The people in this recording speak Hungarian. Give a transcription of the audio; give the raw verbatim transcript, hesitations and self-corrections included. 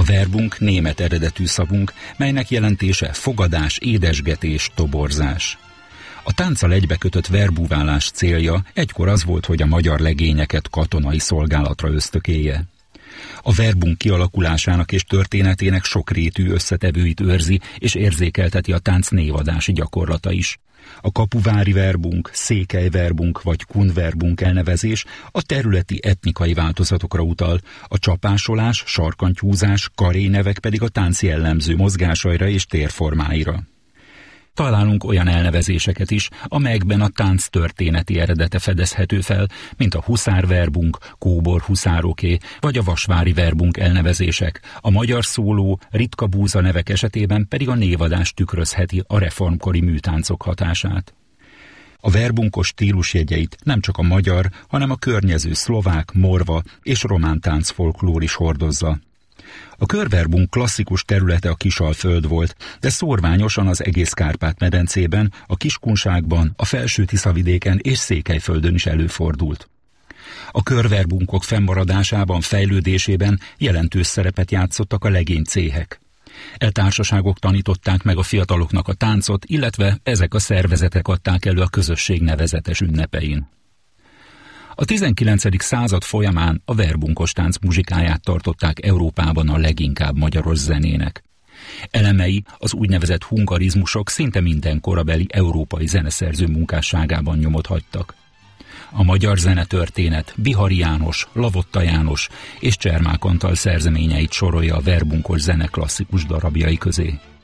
verbunk német eredetű szavunk, melynek jelentése fogadás, édesgetés, toborzás. A tánccal egybekötött verbúválás célja egykor az volt, hogy a magyar legényeket katonai szolgálatra ösztökélje. A verbunk kialakulásának és történetének sokrétű összetevőit őrzi és érzékelteti a tánc névadási gyakorlata is. A kapuvári verbunk, székely verbunk vagy kun verbunk elnevezés a területi etnikai változatokra utal, a csapásolás, sarkantyúzás, karé nevek pedig a tánc jellemző mozgásaira és térformáira. Találunk olyan elnevezéseket is, amelyekben a tánc történeti eredete fedezhető fel, mint a huszár verbunk, kóbor huszároké, vagy a vasvári verbunk elnevezések. A magyar szóló, ritka búza nevek esetében pedig a névadás tükrözheti a reformkori műtáncok hatását. A verbunkos stílusjegyeit nem csak a magyar, hanem a környező szlovák, morva és román táncfolklór is hordozza. A körverbunk klasszikus területe a Kisalföld volt, de szórványosan az egész Kárpát-medencében, a Kiskunságban, a Felső-Tiszavidéken és Székelyföldön is előfordult. A körverbunkok fennmaradásában, fejlődésében jelentős szerepet játszottak a legénycéhek. E társaságok tanították meg a fiataloknak a táncot, illetve ezek a szervezetek adták elő a közösség nevezetes ünnepein. A tizenkilencedik század folyamán a verbunkos tánc muzsikáját tartották Európában a leginkább magyaros zenének. Elemei, az úgynevezett hungarizmusok szinte minden korabeli európai zeneszerző munkásságában nyomot hagytak. A magyar zenetörténet Bihari János, Lavotta János és Csermák Antal szerzeményeit sorolja a verbunkos zene klasszikus darabjai közé.